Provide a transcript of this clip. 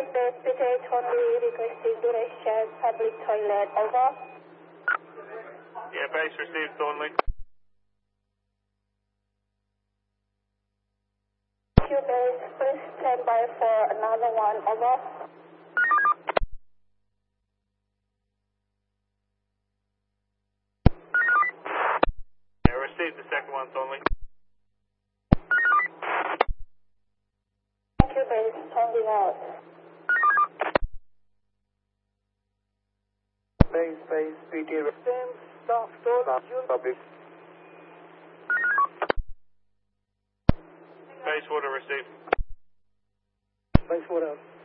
base Brigade only requesting duration public toilet, over. Yeah, base received only. Q base, please stand by for another one, over. Yeah, received the second one's only. Q base, sounding out. Base, PT, same staff told public. Base water received. Base water.